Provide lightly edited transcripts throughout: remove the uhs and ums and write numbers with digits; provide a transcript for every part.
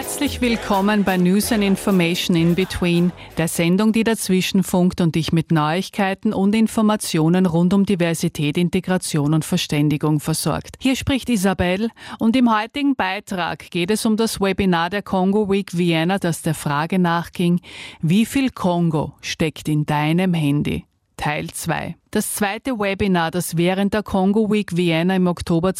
Herzlich willkommen bei News and Information in Between, der Sendung, die dazwischen funkt und dich mit Neuigkeiten und Informationen rund um Diversität, Integration und Verständigung versorgt. Hier spricht Isabel und im heutigen Beitrag geht es um das Webinar der Congo Week Vienna, das der Frage nachging, wie viel Kongo steckt in deinem Handy? Teil 2. Das zweite Webinar, das während der Congo Week Vienna im Oktober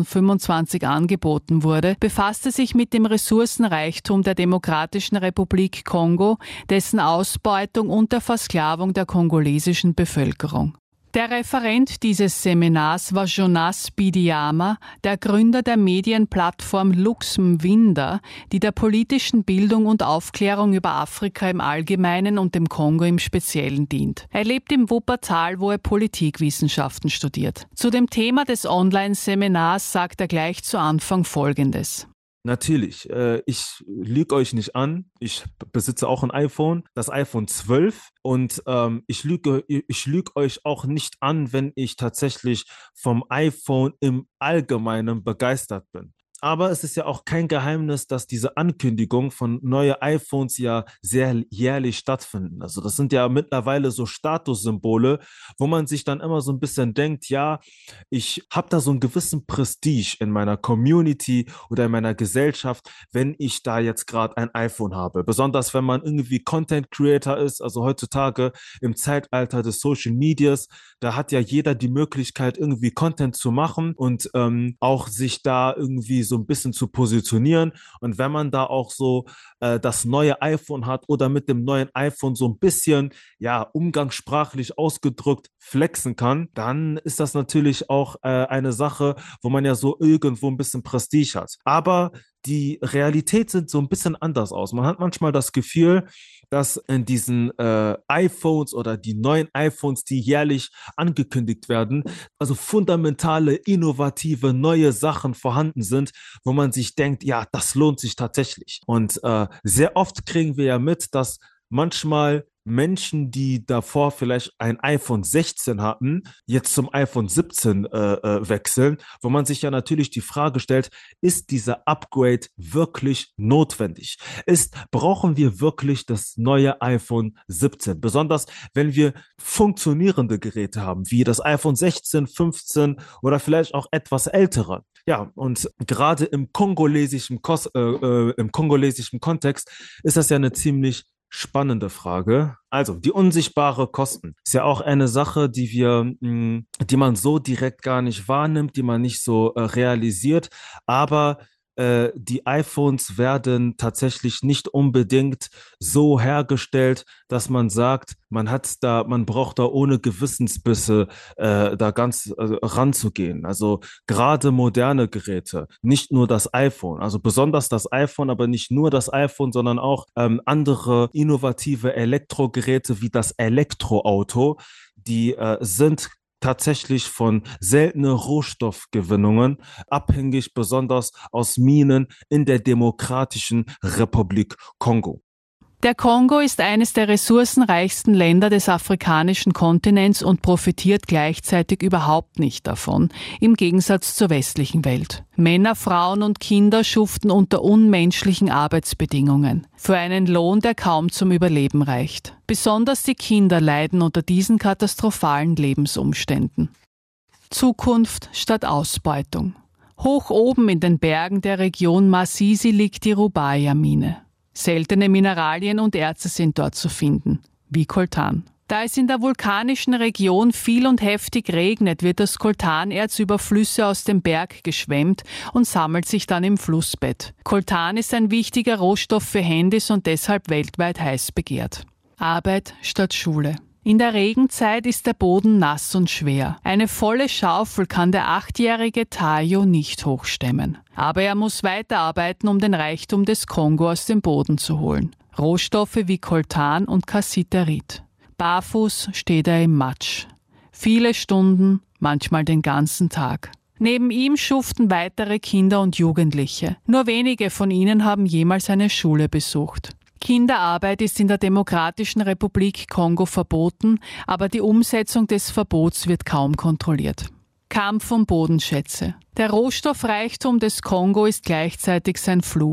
2025 angeboten wurde, befasste sich mit dem Ressourcenreichtum der Demokratischen Republik Kongo, dessen Ausbeutung und der Versklavung der kongolesischen Bevölkerung. Der Referent dieses Seminars war Jonas Bidiama, der Gründer der Medienplattform Lux Mvinda, die der politischen Bildung und Aufklärung über Afrika im Allgemeinen und dem Kongo im Speziellen dient. Er lebt im Wuppertal, wo er Politikwissenschaften studiert. Zu dem Thema des Online-Seminars sagt er gleich zu Anfang Folgendes. Natürlich, ich lüge euch nicht an, ich besitze auch ein iPhone, das iPhone 12 und ich lüge euch auch nicht an, wenn ich tatsächlich vom iPhone im Allgemeinen begeistert bin. Aber es ist ja auch kein Geheimnis, dass diese Ankündigung von neuen iPhones ja sehr jährlich stattfinden. Also das sind ja mittlerweile so Statussymbole, wo man sich dann immer so ein bisschen denkt, ja, ich habe da so einen gewissen Prestige in meiner Community oder in meiner Gesellschaft, wenn ich da jetzt gerade ein iPhone habe. Besonders wenn man irgendwie Content Creator ist, also heutzutage im Zeitalter des Social Medias, da hat ja jeder die Möglichkeit, irgendwie Content zu machen und auch sich da irgendwie so ein bisschen zu positionieren. Und wenn man da auch so das neue iPhone hat oder mit dem neuen iPhone so ein bisschen, ja, umgangssprachlich ausgedrückt flexen kann, dann ist das natürlich auch eine Sache, wo man ja so irgendwo ein bisschen Prestige hat. Aber die Realität sieht so ein bisschen anders aus. Man hat manchmal das Gefühl, dass in diesen iPhones oder die neuen iPhones, die jährlich angekündigt werden, also fundamentale, innovative, neue Sachen vorhanden sind, wo man sich denkt, ja, das lohnt sich tatsächlich. Und sehr oft kriegen wir ja mit, dass manchmal Menschen, die davor vielleicht ein iPhone 16 hatten, jetzt zum iPhone 17 wechseln, wo man sich ja natürlich die Frage stellt, ist dieser Upgrade wirklich notwendig? Brauchen wir wirklich das neue iPhone 17? Besonders wenn wir funktionierende Geräte haben, wie das iPhone 16, 15 oder vielleicht auch etwas ältere. Ja, und gerade im kongolesischen Kontext ist das ja eine ziemlich spannende Frage. Also, die unsichtbare Kosten ist ja auch eine Sache, die man so direkt gar nicht wahrnimmt, die man nicht so realisiert, aber die iPhones werden tatsächlich nicht unbedingt so hergestellt, dass man sagt, man braucht da ohne Gewissensbisse da ganz ranzugehen. Also gerade moderne Geräte, nicht nur das iPhone, also besonders das iPhone, aber nicht nur das iPhone, sondern auch andere innovative Elektrogeräte wie das Elektroauto, die sind tatsächlich von seltenen Rohstoffgewinnungen abhängig, besonders aus Minen in der Demokratischen Republik Kongo. Der Kongo ist eines der ressourcenreichsten Länder des afrikanischen Kontinents und profitiert gleichzeitig überhaupt nicht davon, im Gegensatz zur westlichen Welt. Männer, Frauen und Kinder schuften unter unmenschlichen Arbeitsbedingungen, für einen Lohn, der kaum zum Überleben reicht. Besonders die Kinder leiden unter diesen katastrophalen Lebensumständen. Zukunft statt Ausbeutung. Hoch oben in den Bergen der Region Masisi liegt die Rubaya-Mine. Seltene Mineralien und Erze sind dort zu finden, wie Coltan. Da es in der vulkanischen Region viel und heftig regnet, wird das Coltanerz über Flüsse aus dem Berg geschwemmt und sammelt sich dann im Flussbett. Coltan ist ein wichtiger Rohstoff für Handys und deshalb weltweit heiß begehrt. Arbeit statt Schule. In der Regenzeit ist der Boden nass und schwer. Eine volle Schaufel kann der 8-jährige Tayo nicht hochstemmen. Aber er muss weiterarbeiten, um den Reichtum des Kongo aus dem Boden zu holen. Rohstoffe wie Coltan und Cassiterit. Barfuß steht er im Matsch. Viele Stunden, manchmal den ganzen Tag. Neben ihm schuften weitere Kinder und Jugendliche. Nur wenige von ihnen haben jemals eine Schule besucht. Kinderarbeit ist in der Demokratischen Republik Kongo verboten, aber die Umsetzung des Verbots wird kaum kontrolliert. Kampf um Bodenschätze. Der Rohstoffreichtum des Kongo ist gleichzeitig sein Fluch.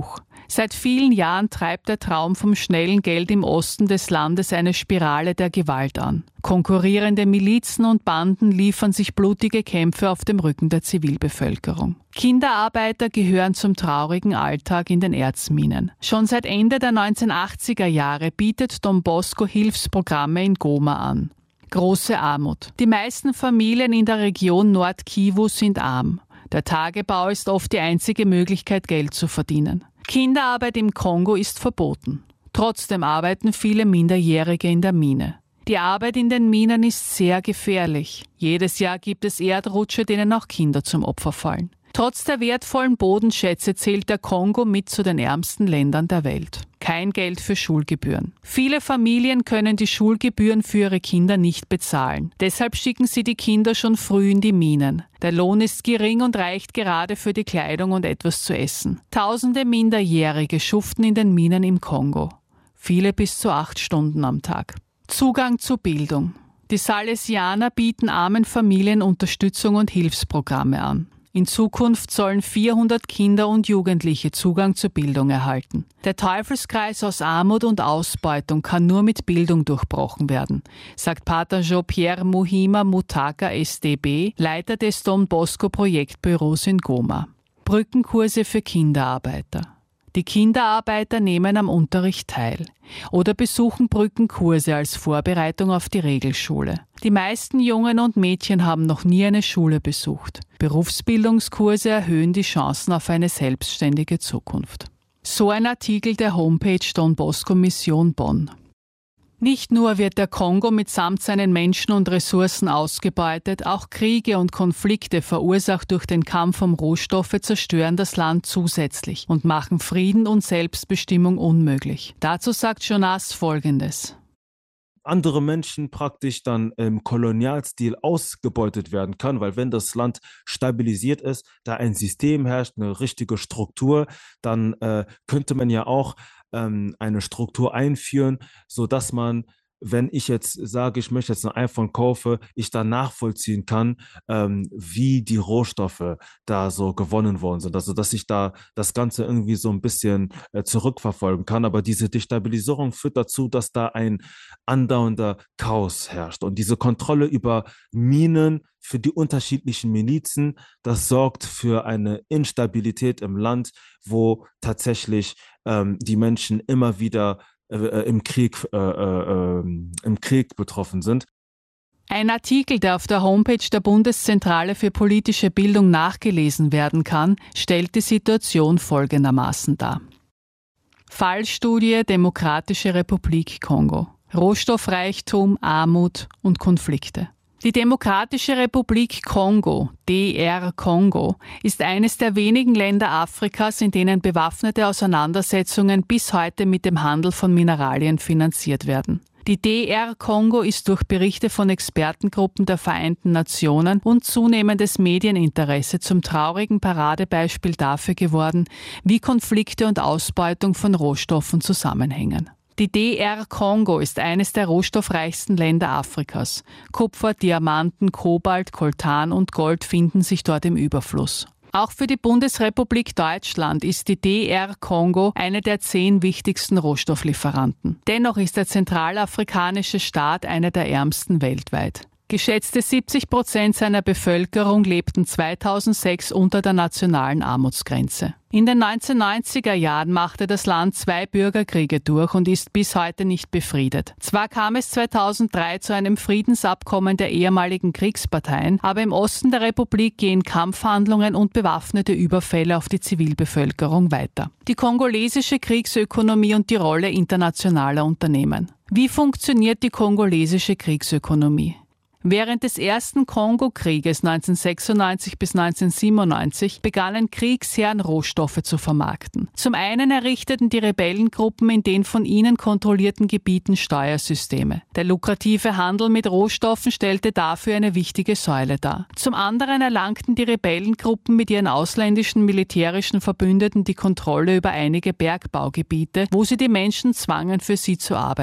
Seit vielen Jahren treibt der Traum vom schnellen Geld im Osten des Landes eine Spirale der Gewalt an. Konkurrierende Milizen und Banden liefern sich blutige Kämpfe auf dem Rücken der Zivilbevölkerung. Kinderarbeiter gehören zum traurigen Alltag in den Erzminen. Schon seit Ende der 1980er Jahre bietet Don Bosco Hilfsprogramme in Goma an. Große Armut. Die meisten Familien in der Region Nord-Kivu sind arm. Der Tagebau ist oft die einzige Möglichkeit, Geld zu verdienen. Kinderarbeit im Kongo ist verboten. Trotzdem arbeiten viele Minderjährige in der Mine. Die Arbeit in den Minen ist sehr gefährlich. Jedes Jahr gibt es Erdrutsche, denen auch Kinder zum Opfer fallen. Trotz der wertvollen Bodenschätze zählt der Kongo mit zu den ärmsten Ländern der Welt. Kein Geld für Schulgebühren. Viele Familien können die Schulgebühren für ihre Kinder nicht bezahlen. Deshalb schicken sie die Kinder schon früh in die Minen. Der Lohn ist gering und reicht gerade für die Kleidung und etwas zu essen. Tausende Minderjährige schuften in den Minen im Kongo. Viele bis zu 8 Stunden am Tag. Zugang zu Bildung. Die Salesianer bieten armen Familien Unterstützung und Hilfsprogramme an. In Zukunft sollen 400 Kinder und Jugendliche Zugang zur Bildung erhalten. Der Teufelskreis aus Armut und Ausbeutung kann nur mit Bildung durchbrochen werden, sagt Pater Jean-Pierre Muhima Mutaka SDB, Leiter des Don Bosco Projektbüros in Goma. Brückenkurse für Kinderarbeiter. Die Kinderarbeiter nehmen am Unterricht teil oder besuchen Brückenkurse als Vorbereitung auf die Regelschule. Die meisten Jungen und Mädchen haben noch nie eine Schule besucht. Berufsbildungskurse erhöhen die Chancen auf eine selbstständige Zukunft. So ein Artikel der Homepage Don Bosco Mission Bonn. Nicht nur wird der Kongo mitsamt seinen Menschen und Ressourcen ausgebeutet, auch Kriege und Konflikte verursacht durch den Kampf um Rohstoffe zerstören das Land zusätzlich und machen Frieden und Selbstbestimmung unmöglich. Dazu sagt Jonas Folgendes. Andere Menschen praktisch dann im Kolonialstil ausgebeutet werden kann, weil wenn das Land stabilisiert ist, da ein System herrscht, eine richtige Struktur, dann könnte man ja auch eine Struktur einführen, sodass man, wenn ich jetzt sage, ich möchte jetzt ein iPhone kaufen, ich dann nachvollziehen kann, wie die Rohstoffe da so gewonnen worden sind. Also, dass ich da das Ganze irgendwie so ein bisschen zurückverfolgen kann. Aber diese Destabilisierung führt dazu, dass da ein andauernder Chaos herrscht. Und diese Kontrolle über Minen für die unterschiedlichen Milizen, das sorgt für eine Instabilität im Land, wo tatsächlich die Menschen immer wieder im Krieg betroffen sind. Ein Artikel, der auf der Homepage der Bundeszentrale für politische Bildung nachgelesen werden kann, stellt die Situation folgendermaßen dar. Fallstudie Demokratische Republik Kongo. Rohstoffreichtum, Armut und Konflikte. Die Demokratische Republik Kongo, DR Kongo, ist eines der wenigen Länder Afrikas, in denen bewaffnete Auseinandersetzungen bis heute mit dem Handel von Mineralien finanziert werden. Die DR Kongo ist durch Berichte von Expertengruppen der Vereinten Nationen und zunehmendes Medieninteresse zum traurigen Paradebeispiel dafür geworden, wie Konflikte und Ausbeutung von Rohstoffen zusammenhängen. Die DR Kongo ist eines der rohstoffreichsten Länder Afrikas. Kupfer, Diamanten, Kobalt, Koltan und Gold finden sich dort im Überfluss. Auch für die Bundesrepublik Deutschland ist die DR Kongo eine der 10 wichtigsten Rohstofflieferanten. Dennoch ist der zentralafrikanische Staat einer der ärmsten weltweit. Geschätzte 70% seiner Bevölkerung lebten 2006 unter der nationalen Armutsgrenze. In den 1990er Jahren machte das Land 2 Bürgerkriege durch und ist bis heute nicht befriedet. Zwar kam es 2003 zu einem Friedensabkommen der ehemaligen Kriegsparteien, aber im Osten der Republik gehen Kampfhandlungen und bewaffnete Überfälle auf die Zivilbevölkerung weiter. Die kongolesische Kriegsökonomie und die Rolle internationaler Unternehmen. Wie funktioniert die kongolesische Kriegsökonomie? Während des ersten Kongo-Krieges 1996 bis 1997 begannen Kriegsherren Rohstoffe zu vermarkten. Zum einen errichteten die Rebellengruppen in den von ihnen kontrollierten Gebieten Steuersysteme. Der lukrative Handel mit Rohstoffen stellte dafür eine wichtige Säule dar. Zum anderen erlangten die Rebellengruppen mit ihren ausländischen militärischen Verbündeten die Kontrolle über einige Bergbaugebiete, wo sie die Menschen zwangen, für sie zu arbeiten.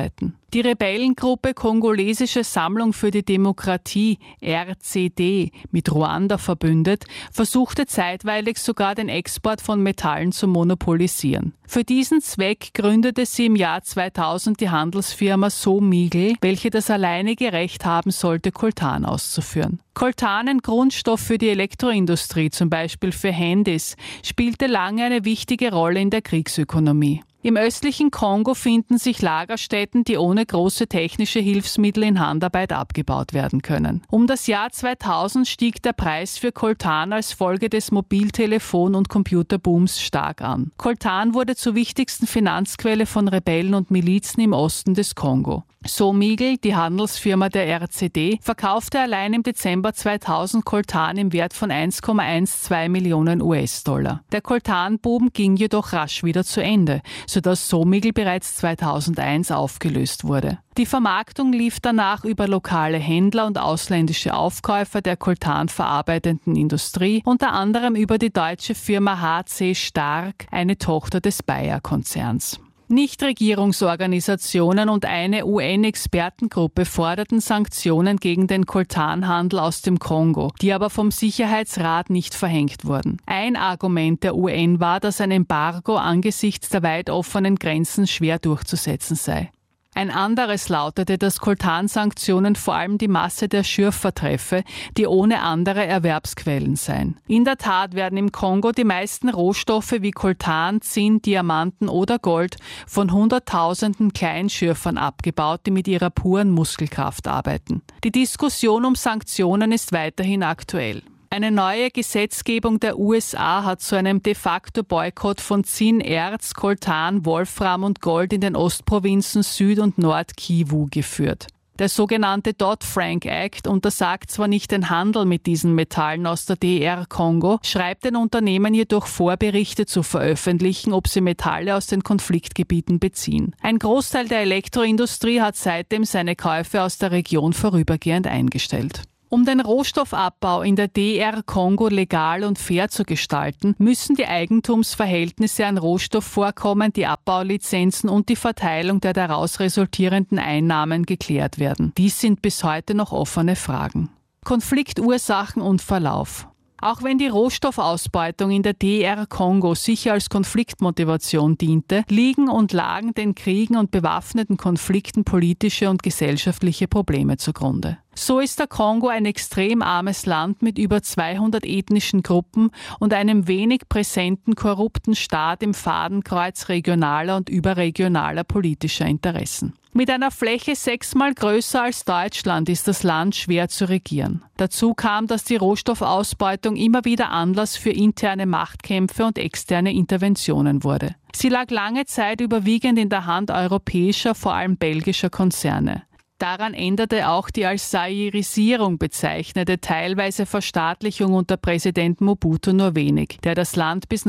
Die Rebellengruppe Kongolesische Sammlung für die Demokratie, RCD, mit Ruanda verbündet, versuchte zeitweilig sogar den Export von Metallen zu monopolisieren. Für diesen Zweck gründete sie im Jahr 2000 die Handelsfirma SOMIGL, welche das alleinige Recht haben sollte, Coltan auszuführen. Coltan, ein Grundstoff für die Elektroindustrie, zum Beispiel für Handys, spielte lange eine wichtige Rolle in der Kriegsökonomie. Im östlichen Kongo finden sich Lagerstätten, die ohne große technische Hilfsmittel in Handarbeit abgebaut werden können. Um das Jahr 2000 stieg der Preis für Coltan als Folge des Mobiltelefon- und Computerbooms stark an. Coltan wurde zur wichtigsten Finanzquelle von Rebellen und Milizen im Osten des Kongo. SOMIGL, die Handelsfirma der RCD, verkaufte allein im Dezember 2000 Coltan im Wert von 1,12 Millionen US-Dollar. Der Coltan-Boom ging jedoch rasch wieder zu Ende, sodass SOMIGL bereits 2001 aufgelöst wurde. Die Vermarktung lief danach über lokale Händler und ausländische Aufkäufer der Coltan verarbeitenden Industrie, unter anderem über die deutsche Firma HC Stark, eine Tochter des Bayer-Konzerns. Nichtregierungsorganisationen und eine UN-Expertengruppe forderten Sanktionen gegen den Coltanhandel aus dem Kongo, die aber vom Sicherheitsrat nicht verhängt wurden. Ein Argument der UN war, dass ein Embargo angesichts der weit offenen Grenzen schwer durchzusetzen sei. Ein anderes lautete, dass Coltan-Sanktionen vor allem die Masse der Schürfer treffe, die ohne andere Erwerbsquellen seien. In der Tat werden im Kongo die meisten Rohstoffe wie Coltan, Zinn, Diamanten oder Gold von Hunderttausenden Kleinschürfern abgebaut, die mit ihrer puren Muskelkraft arbeiten. Die Diskussion um Sanktionen ist weiterhin aktuell. Eine neue Gesetzgebung der USA hat zu einem de facto Boykott von Zinn, Erz, Coltan, Wolfram und Gold in den Ostprovinzen Süd- und Nord-Kivu geführt. Der sogenannte Dodd-Frank Act untersagt zwar nicht den Handel mit diesen Metallen aus der DR Kongo, schreibt den Unternehmen jedoch vor, Berichte zu veröffentlichen, ob sie Metalle aus den Konfliktgebieten beziehen. Ein Großteil der Elektroindustrie hat seitdem seine Käufe aus der Region vorübergehend eingestellt. Um den Rohstoffabbau in der DR Kongo legal und fair zu gestalten, müssen die Eigentumsverhältnisse an Rohstoffvorkommen, die Abbaulizenzen und die Verteilung der daraus resultierenden Einnahmen geklärt werden. Dies sind bis heute noch offene Fragen. Konfliktursachen und Verlauf. Auch wenn die Rohstoffausbeutung in der DR Kongo sicher als Konfliktmotivation diente, liegen und lagen den Kriegen und bewaffneten Konflikten politische und gesellschaftliche Probleme zugrunde. So ist der Kongo ein extrem armes Land mit über 200 ethnischen Gruppen und einem wenig präsenten, korrupten Staat im Fadenkreuz regionaler und überregionaler politischer Interessen. Mit einer Fläche 6-mal größer als Deutschland ist das Land schwer zu regieren. Dazu kam, dass die Rohstoffausbeutung immer wieder Anlass für interne Machtkämpfe und externe Interventionen wurde. Sie lag lange Zeit überwiegend in der Hand europäischer, vor allem belgischer Konzerne. Daran änderte auch die als Zairisierung bezeichnete teilweise Verstaatlichung unter Präsident Mobutu nur wenig, der das Land bis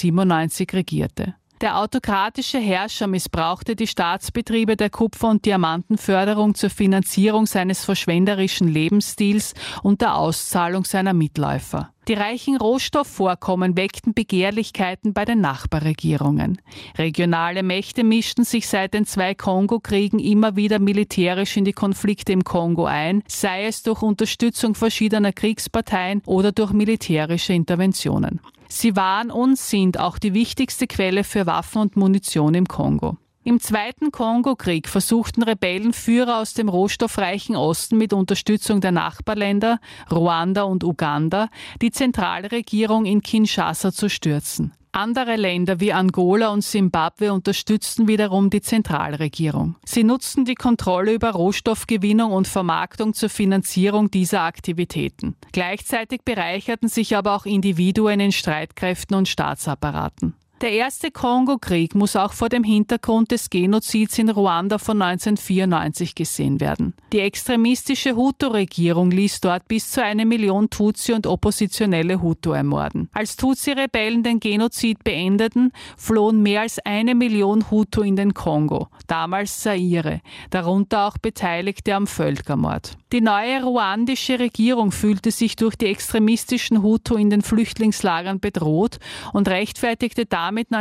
1997 regierte. Der autokratische Herrscher missbrauchte die Staatsbetriebe der Kupfer- und Diamantenförderung zur Finanzierung seines verschwenderischen Lebensstils und der Auszahlung seiner Mitläufer. Die reichen Rohstoffvorkommen weckten Begehrlichkeiten bei den Nachbarregierungen. Regionale Mächte mischten sich seit den 2 Kongo-Kriegen immer wieder militärisch in die Konflikte im Kongo ein, sei es durch Unterstützung verschiedener Kriegsparteien oder durch militärische Interventionen. Sie waren und sind auch die wichtigste Quelle für Waffen und Munition im Kongo. Im Zweiten Kongo-Krieg versuchten Rebellenführer aus dem rohstoffreichen Osten mit Unterstützung der Nachbarländer, Ruanda und Uganda, die Zentralregierung in Kinshasa zu stürzen. Andere Länder wie Angola und Simbabwe unterstützten wiederum die Zentralregierung. Sie nutzten die Kontrolle über Rohstoffgewinnung und Vermarktung zur Finanzierung dieser Aktivitäten. Gleichzeitig bereicherten sich aber auch Individuen in Streitkräften und Staatsapparaten. Der erste Kongo-Krieg muss auch vor dem Hintergrund des Genozids in Ruanda von 1994 gesehen werden. Die extremistische Hutu-Regierung ließ dort bis zu 1 Million Tutsi und oppositionelle Hutu ermorden. Als Tutsi-Rebellen den Genozid beendeten, flohen mehr als 1 Million Hutu in den Kongo, damals Zaire, darunter auch Beteiligte am Völkermord. Die neue ruandische Regierung fühlte sich durch die extremistischen Hutu in den Flüchtlingslagern bedroht und rechtfertigte damit damit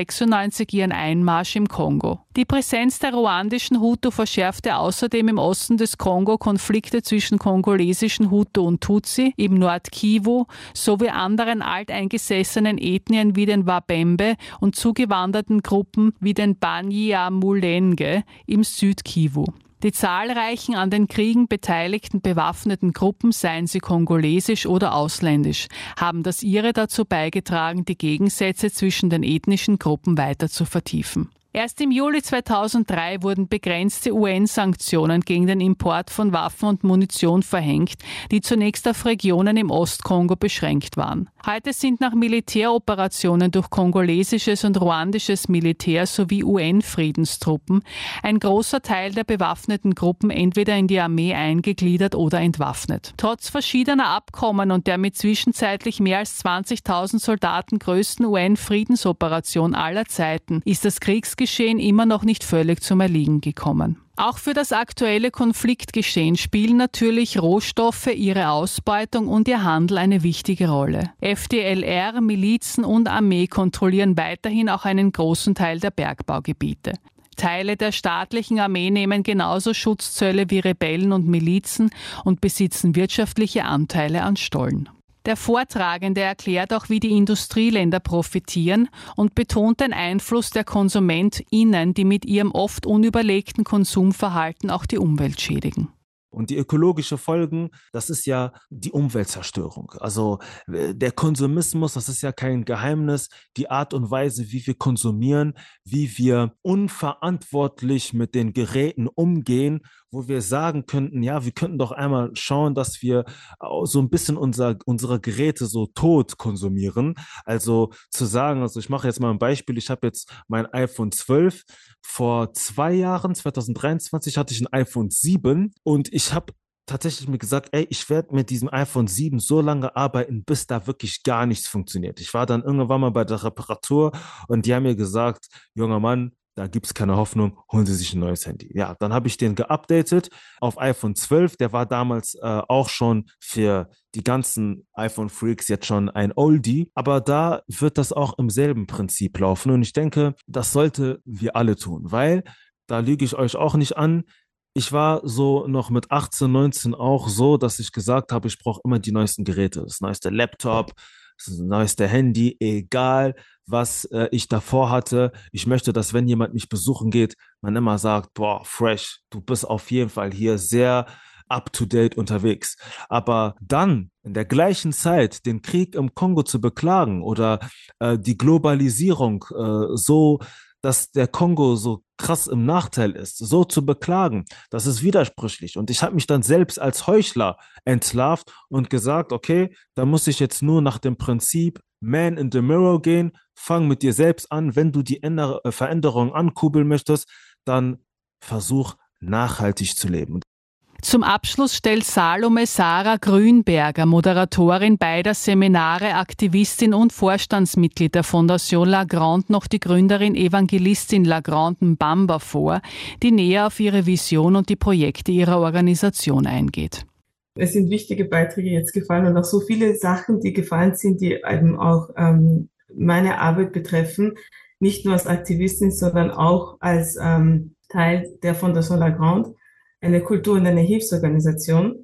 1996 ihren Einmarsch im Kongo. Die Präsenz der ruandischen Hutu verschärfte außerdem im Osten des Kongo Konflikte zwischen kongolesischen Hutu und Tutsi im Nord-Kivu sowie anderen alteingesessenen Ethnien wie den Wabembe und zugewanderten Gruppen wie den Banyamulenge im Süd-Kivu. Die zahlreichen an den Kriegen beteiligten bewaffneten Gruppen, seien sie kongolesisch oder ausländisch, haben das ihre dazu beigetragen, die Gegensätze zwischen den ethnischen Gruppen weiter zu vertiefen. Erst im Juli 2003 wurden begrenzte UN-Sanktionen gegen den Import von Waffen und Munition verhängt, die zunächst auf Regionen im Ostkongo beschränkt waren. Heute sind nach Militäroperationen durch kongolesisches und ruandisches Militär sowie UN-Friedenstruppen ein großer Teil der bewaffneten Gruppen entweder in die Armee eingegliedert oder entwaffnet. Trotz verschiedener Abkommen und der mit zwischenzeitlich mehr als 20.000 Soldaten größten UN-Friedensoperation aller Zeiten ist das Kriegsgeschehen immer noch nicht völlig zum Erliegen gekommen. Auch für das aktuelle Konfliktgeschehen spielen natürlich Rohstoffe, ihre Ausbeutung und ihr Handel eine wichtige Rolle. FDLR, Milizen und Armee kontrollieren weiterhin auch einen großen Teil der Bergbaugebiete. Teile der staatlichen Armee nehmen genauso Schutzzölle wie Rebellen und Milizen und besitzen wirtschaftliche Anteile an Stollen. Der Vortragende erklärt auch, wie die Industrieländer profitieren und betont den Einfluss der KonsumentInnen, die mit ihrem oft unüberlegten Konsumverhalten auch die Umwelt schädigen. Und die ökologischen Folgen, das ist ja die Umweltzerstörung. Also der Konsumismus, das ist ja kein Geheimnis. Die Art und Weise, wie wir konsumieren, wie wir unverantwortlich mit den Geräten umgehen, wo wir sagen könnten, ja, wir könnten doch einmal schauen, dass wir so ein bisschen unsere Geräte so tot konsumieren. Also zu sagen, also ich mache jetzt mal ein Beispiel, ich habe jetzt mein iPhone 12, vor 2 Jahren, 2023, hatte ich ein iPhone 7 und ich habe tatsächlich mir gesagt, ey, ich werde mit diesem iPhone 7 so lange arbeiten, bis da wirklich gar nichts funktioniert. Ich war dann irgendwann mal bei der Reparatur und die haben mir gesagt, junger Mann, da gibt es keine Hoffnung, holen Sie sich ein neues Handy. Ja, dann habe ich den geupdatet auf iPhone 12. Der war damals auch schon für die ganzen iPhone-Freaks jetzt schon ein Oldie. Aber da wird das auch im selben Prinzip laufen. Und ich denke, das sollten wir alle tun, weil, da lüge ich euch auch nicht an, ich war so noch mit 18, 19 auch so, dass ich gesagt habe, ich brauche immer die neuesten Geräte. Das neueste Laptop, das neueste Handy, egal was ich davor hatte. Ich möchte, dass wenn jemand mich besuchen geht, man immer sagt, boah, fresh, du bist auf jeden Fall hier sehr up-to-date unterwegs. Aber dann in der gleichen Zeit den Krieg im Kongo zu beklagen oder die Globalisierung so, dass der Kongo so krass im Nachteil ist, so zu beklagen, das ist widersprüchlich. Und ich habe mich dann selbst als Heuchler entlarvt und gesagt, okay, da muss ich jetzt nur nach dem Prinzip Man in the Mirror gehen, fang mit dir selbst an. Wenn du die Veränderung ankurbeln möchtest, dann versuch nachhaltig zu leben. Zum Abschluss stellt Salome Sarah Grünberger, Moderatorin beider Seminare, Aktivistin und Vorstandsmitglied der Fondation La Grande, noch die Gründerin Evangelistin La Grande Mbamba vor, die näher auf ihre Vision und die Projekte ihrer Organisation eingeht. Es sind wichtige Beiträge jetzt gefallen und auch so viele Sachen, die gefallen sind, die eben auch meine Arbeit betreffen, nicht nur als Aktivistin, sondern auch als Teil der Fondation La Grande, eine Kultur- und eine Hilfsorganisation.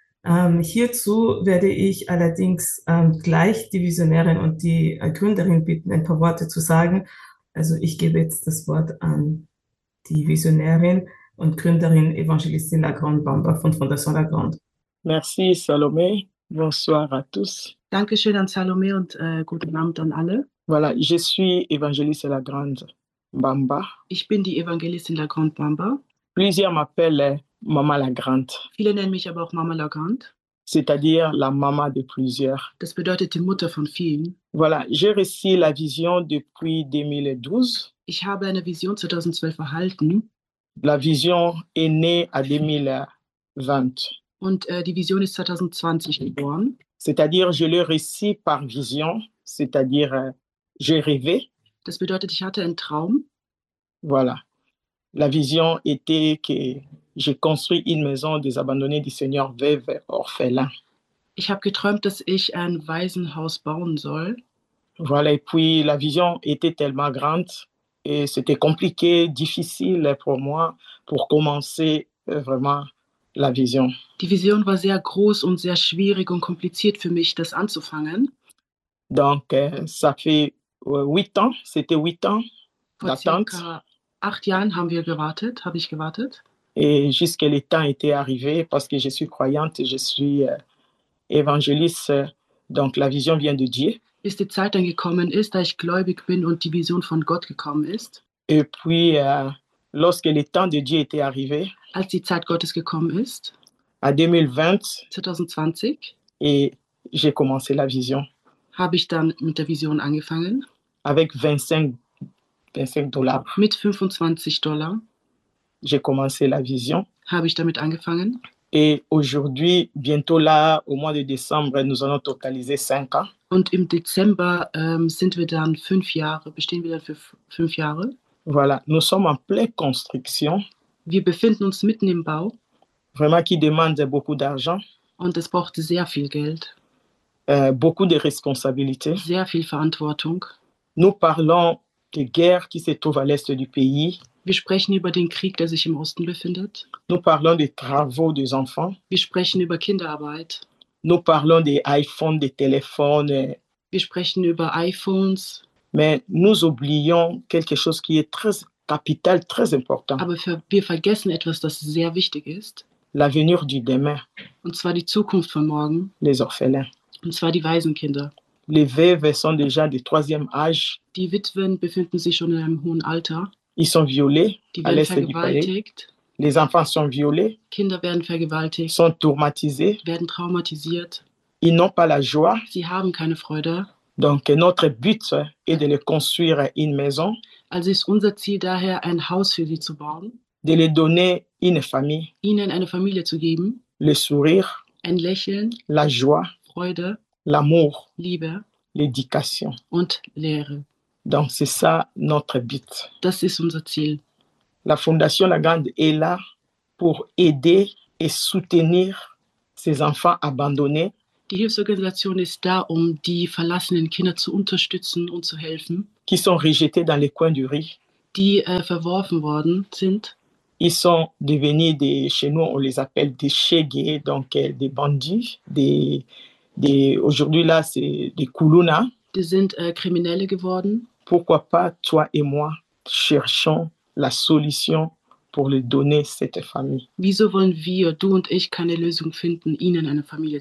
Hierzu werde ich allerdings gleich die Visionärin und die Gründerin bitten, ein paar Worte zu sagen. Also ich gebe jetzt das Wort an die Visionärin und Gründerin Evangelistin La Grande Mbamba von Fondation La Grande. Merci Salomé, bonsoir à tous. Dankeschön an Salome und guten Abend an alle. Voilà, je suis Evangeliste La Grande Mbamba. Ich bin die Evangelistin La Grande Mbamba. Plusieurs m'appellent Mama La Grande. Viele nennen mich aber auch Mama La Grande. C'est-à-dire la maman de plusieurs. Das bedeutet die Mutter von vielen. Voilà, j'ai reçu la vision depuis 2012. Ich habe eine Vision 2012 erhalten. La vision est née à 2020. Und die Vision ist 2020 geboren. C'est-à-dire, je l'ai reçu par vision, c'est-à-dire, j'ai rêvé. Das bedeutet, ich hatte einen Traum. Voilà. La vision était que j'ai construit une maison des abandonnés du Seigneur, veuves, orphelins. Ich habe geträumt, dass ich ein Waisenhaus bauen soll. Voilà, et puis la vision était tellement grande et c'était compliqué, difficile pour moi pour commencer vraiment la vision. Die Vision war sehr groß und sehr schwierig und kompliziert für mich, das anzufangen. Donc, ça fait 8 ans, c'était 8 ans Vor d'attente. circa 8 Jahren habe ich gewartet. Et jusque le temps était arrivé parce que je suis croyante, je suis évangéliste, donc la vision vient de Dieu. Bis die Zeit dann gekommen ist, da ich gläubig bin und die Vision von Gott gekommen ist. Et puis, lorsque le temps de Dieu était arrivé, Als die Zeit Gottes gekommen ist, à 2020, 2020, et j'ai commencé la vision habe ich dann mit der Vision angefangen. avec 25 $. Mit $25 J'ai commencé la vision. habe ich damit angefangen. Et aujourd'hui, bientôt là, au mois de décembre, nous allons totaliser 5 ans. Und im Dezember sind wir dann 5 Jahre, bestehen wir dann für 5 Jahre. Voilà, nous sommes en pleine construction, Wir befinden uns mitten im Bau vraiment qui demande beaucoup d'argent, und es braucht sehr viel Geld, beaucoup de responsabilités. sehr viel Verantwortung. Nous parlons de guerre qui se trouve à l'est du pays. Wir sprechen über den Krieg, der sich im Osten befindet. Nous parlons des travaux des enfants. Wir sprechen über Kinderarbeit. Nous parlons des iPhones, des téléphones. Wir sprechen über iPhones. Mais nous oublions quelque chose qui est très capital, très important. Aber wir vergessen etwas, das sehr wichtig ist. L'avenir du demain. Und zwar die Zukunft von morgen. Les orphelins. Und zwar die Waisenkinder. Les veuves sont déjà de 3e âge. Die Witwen befinden sich schon in einem hohen Alter. Ils sont violés Die à werden l'est du pays. vergewaltigt. Les enfants sont violés, Kinder werden vergewaltigt, sont traumatisés. werden traumatisiert. Ils n'ont pas la joie. Sie haben keine Freude. Donc, notre but est de les construire une maison, Also ist unser Ziel daher, ein Haus für sie zu bauen, de les donner une famille, ihnen eine Familie zu geben, le sourire, ein Lächeln, la joie, Freude, l'amour, Liebe l'éducation. und Lehre. Donc, c'est ça notre but. Das ist unser Ziel. La Fondation La Grande est là pour aider et soutenir ces enfants abandonnés Die Hilfsorganisation ist da, um die verlassenen Kinder zu unterstützen und zu helfen, qui sont rejetés dans les coins du riz. die verworfen worden sind. Ils sont devenus chez nous, on les appelle des chégués, donc des bandits. Aujourd'hui, là, c'est des koulouna. Die sind Kriminelle geworden. Pourquoi pas, toi et moi, cherchons la solution pour les donner cette famille. Wieso wollen wir, du und ich, keine Lösung finden, ihnen eine Familie